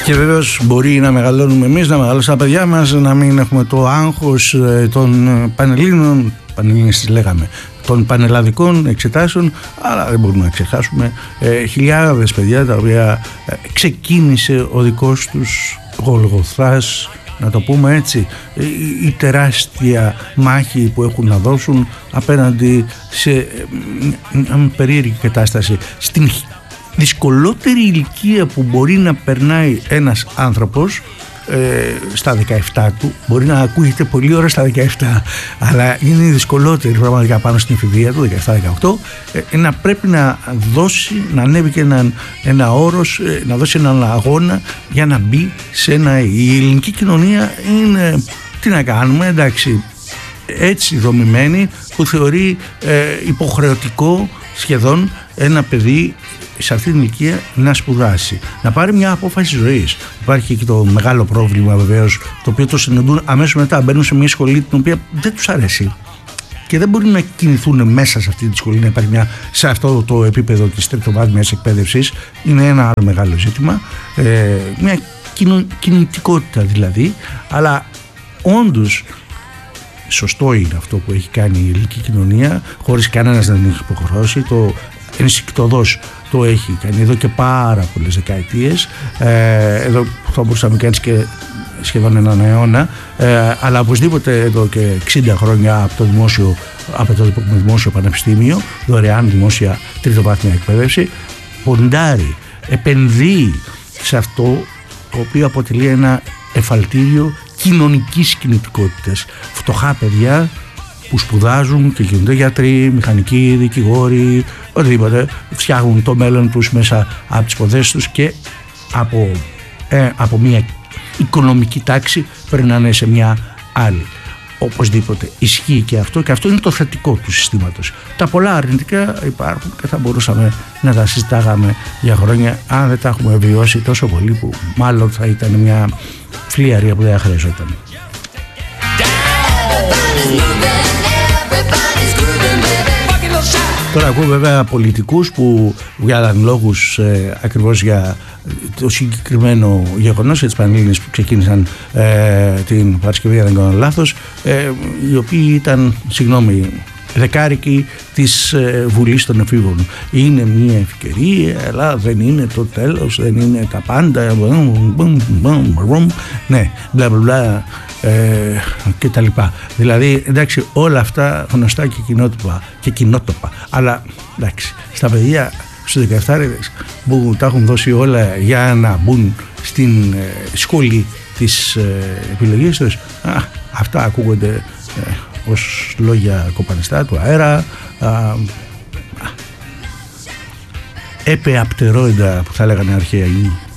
Και βέβαιως μπορεί να μεγαλώνουμε εμείς, να μεγαλώσουν τα παιδιά μας, να μην έχουμε το άγχος των πανελλήνων, πανελλήνες λέγαμε, των πανελλαδικών εξετάσεων, αλλά δεν μπορούμε να ξεχάσουμε χιλιάδες παιδιά τα οποία ξεκίνησε ο δικός τους Γολγοθάς, να το πούμε έτσι, η τεράστια μάχη που έχουν να δώσουν απέναντι σε μια περίεργη κατάσταση, στην δυσκολότερη ηλικία που μπορεί να περνάει ένας άνθρωπος, στα 17 του. Μπορεί να ακούγεται πολύ ώρα στα 17, αλλά είναι η δυσκολότερη πραγματικά πάνω στην εφηβεία του, 17-18, να πρέπει να δώσει, να ανέβει και ένα όρος, να δώσει έναν αγώνα για να μπει σε ένα. Η ελληνική κοινωνία είναι, τι να κάνουμε, εντάξει, έτσι δομημένη, που θεωρεί υποχρεωτικό σχεδόν ένα παιδί σε αυτή την ηλικία να σπουδάσει, να πάρει μια απόφαση ζωής. Υπάρχει και το μεγάλο πρόβλημα βεβαίως, το οποίο το συναντούν αμέσως μετά. Μπαίνουν σε μια σχολή την οποία δεν τους αρέσει και δεν μπορούν να κινηθούν μέσα σε αυτή τη σχολή, να υπάρχει σε αυτό το επίπεδο της τριτοβάθμιας εκπαίδευσης. Είναι ένα άλλο μεγάλο ζήτημα, μια κινητικότητα δηλαδή. Αλλά όντως σωστό είναι αυτό που έχει κάνει η ελληνική κοινωνία, χωρίς κανένας να την έχει υποχρεώσει. Το ενσυκτοδός το έχει κάνει εδώ και πάρα πολλές δεκαετίες. Εδώ θα μπορούσαμε να κάνεις και σχεδόν έναν αιώνα, αλλά οπωσδήποτε εδώ και 60 χρόνια από το δημόσιο πανεπιστήμιο, δωρεάν δημόσια τριτοβάθμια εκπαίδευση, ποντάρει, επενδύει σε αυτό το οποίο αποτελεί ένα εφαλτήριο κοινωνικής κινητικότητας. Φτωχά παιδιά που σπουδάζουν και γίνονται γιατροί, μηχανικοί, δικηγόροι, οτιδήποτε, φτιάχνουν το μέλλον τους μέσα από τις σπουδές τους και από μια οικονομική τάξη περνάνε σε μια άλλη. Οπωσδήποτε ισχύει και αυτό είναι το θετικό του συστήματος. Τα πολλά αρνητικά υπάρχουν και θα μπορούσαμε να τα συζητάγαμε για χρόνια, αν δεν τα έχουμε βιώσει τόσο πολύ, που μάλλον θα ήταν μια φλιαρία που δεν χρειαζόταν. Τώρα ακούω βέβαια πολιτικούς που βγάλαν λόγους ακριβώς για το συγκεκριμένο γεγονός, για τις Πανελλήνιες που ξεκίνησαν την Παρασκευή, αν δεν κάνω λάθος, οι οποίοι ήταν, δεκάρικοι της Βουλής των Εφήβων. Είναι μια ευκαιρία, αλλά δεν είναι το τέλος, δεν είναι τα πάντα, ναι, μπλα μπλα και τα λοιπά. Δηλαδή, εντάξει, όλα αυτά γνωστά και κοινότοπα, αλλά εντάξει, στα παιδιά, στους 17 που τα έχουν δώσει όλα για να μπουν στην σχολή της επιλογής τους, αυτά ακούγονται ως λόγια κοπανιστά του αέρα, έπεαπτερόιντα που θα λέγανε αρχαίοι.